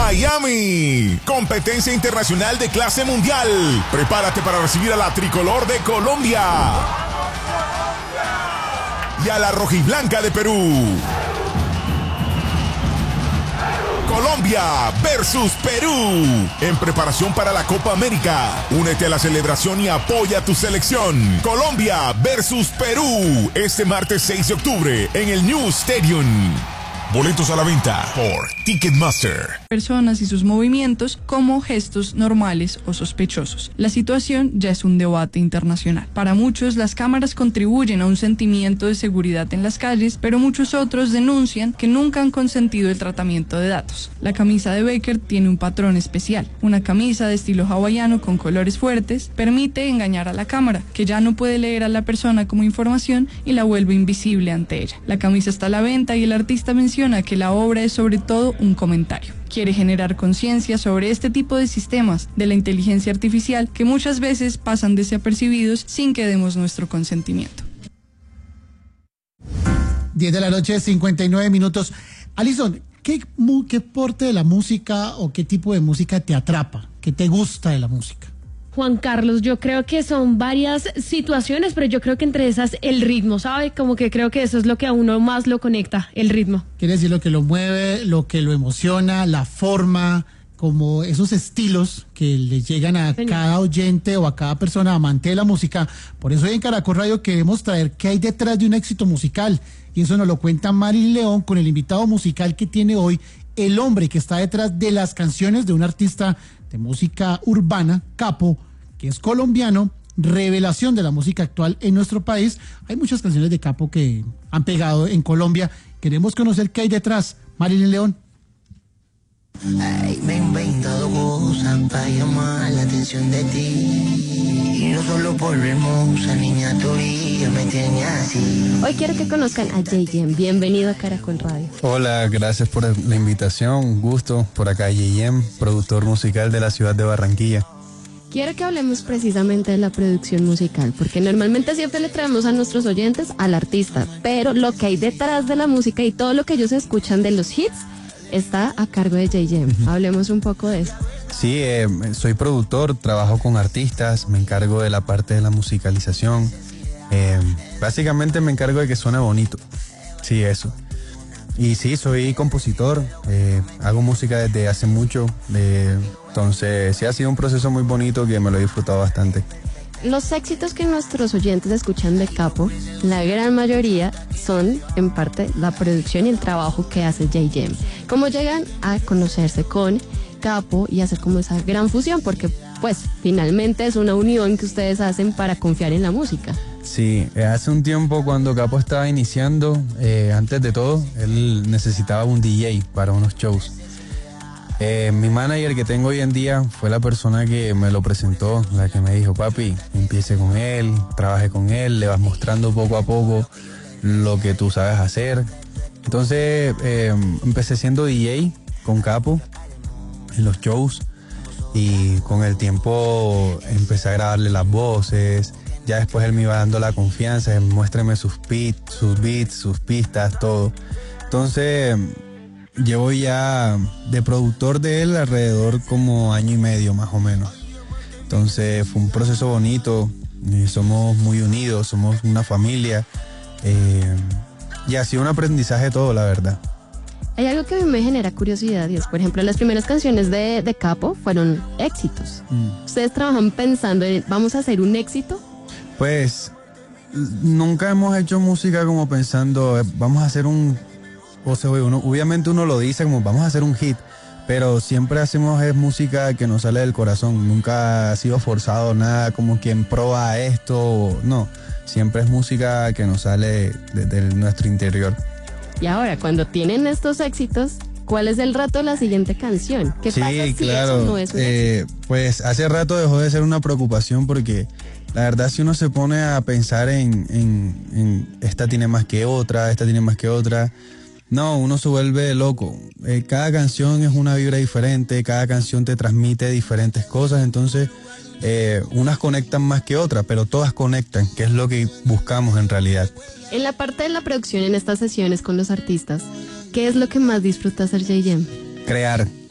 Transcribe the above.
Miami, competencia internacional de clase mundial. Prepárate para recibir a la tricolor de Colombia y a la rojiblanca de Perú. Colombia versus Perú, en preparación para la Copa América. Únete a la celebración y apoya a tu selección. Colombia versus Perú, este martes 6 de octubre en el New Stadium. Boletos a la venta por Ticketmaster. Personas y sus movimientos como gestos normales o sospechosos. La situación ya es un debate internacional. Para muchos, las cámaras contribuyen a un sentimiento de seguridad en las calles, pero muchos otros denuncian que nunca han consentido el tratamiento de datos. La camisa de Baker tiene un patrón especial. Una camisa de estilo hawaiano con colores fuertes permite engañar a la cámara, que ya no puede leer a la persona como información y la vuelve invisible ante ella. La camisa está a la venta y el artista menciona que la obra es sobre todo un comentario. Quiere generar conciencia sobre este tipo de sistemas de la inteligencia artificial que muchas veces pasan desapercibidos sin que demos nuestro consentimiento. 10 de la noche, 59 minutos. Alison, ¿qué porte de la música o qué tipo de música te atrapa? ¿Qué te gusta de la música? Juan Carlos, yo creo que son varias situaciones, pero yo creo que entre esas el ritmo, ¿sabe? Como que creo que eso es lo que a uno más lo conecta, el ritmo. Quiere decir lo que lo mueve, lo que lo emociona, la forma, como esos estilos que le llegan a cada oyente o a cada persona amante de la música. Por eso hoy en Caracol Radio queremos traer qué hay detrás de un éxito musical. Y eso nos lo cuenta Marilyn León con el invitado musical que tiene hoy, el hombre que está detrás de las canciones de un artista de música urbana, Capo, que es colombiano, revelación de la música actual en nuestro país. Hay muchas canciones de Capo que han pegado en Colombia. Queremos conocer qué hay detrás. Marilyn León. Ay, me he inventado cosas para llamar la atención de ti. Y no solo por hermosa niña, tu vida me tiene así. Hoy quiero que conozcan a JM. Bienvenido a Caracol Radio. Hola, gracias por la invitación. Un gusto. Por acá JM, productor musical de la ciudad de Barranquilla. Quiero que hablemos precisamente de la producción musical, porque normalmente siempre le traemos a nuestros oyentes al artista, pero lo que hay detrás de la música y todo lo que ellos escuchan de los hits está a cargo de JM. Hablemos un poco de eso. Sí, soy productor, trabajo con artistas, me encargo de la parte de la musicalización. Básicamente me encargo de que suene bonito. Sí, eso. Y sí, soy compositor, hago música desde hace mucho, entonces sí ha sido un proceso muy bonito que me lo he disfrutado bastante. Los éxitos que nuestros oyentes escuchan de Capo, la gran mayoría son en parte la producción y el trabajo que hace JM. ¿Cómo llegan a conocerse con Capo y hacer como esa gran fusión? Porque pues finalmente es una unión que ustedes hacen para confiar en la música. Sí, hace un tiempo cuando Capo estaba iniciando, antes de todo, él necesitaba un DJ para unos shows. Mi manager que tengo hoy en día fue la persona que me lo presentó, la que me dijo, papi, empiece con él, trabaje con él, le vas mostrando poco a poco lo que tú sabes hacer. Entonces empecé siendo DJ con Capo en los shows y con el tiempo empecé a grabarle las voces. Ya después él me iba dando la confianza, muéstrame sus beats, sus pistas, todo. Entonces llevo ya de productor de él alrededor como año y medio más o menos. Entonces fue un proceso bonito, somos muy unidos, somos una familia y ha sido un aprendizaje todo, la verdad. Hay algo que a mí me genera curiosidad y es, por ejemplo, las primeras canciones de Capo fueron éxitos. ¿Ustedes trabajan pensando en vamos a hacer un éxito? Pues nunca hemos hecho música como pensando vamos a hacer un... O sea, obviamente uno lo dice como vamos a hacer un hit, pero siempre hacemos música que nos sale del corazón. Nunca ha sido forzado nada como quien prueba esto, no. Siempre es música que nos sale desde nuestro interior. Y ahora, cuando tienen estos éxitos, ¿cuál es el rato de la siguiente canción? ¿Qué pasa si claro, eso no es un éxito? Pues hace rato dejó de ser una preocupación porque la verdad si uno se pone a pensar en esta tiene más que otra, esta tiene más que otra, no, uno se vuelve loco. Cada canción es una vibra diferente, cada canción te transmite diferentes cosas, entonces unas conectan más que otras, pero todas conectan, que es lo que buscamos en realidad. En la parte de la producción, en estas sesiones con los artistas, ¿qué es lo que más disfruta hacer JM? Crear.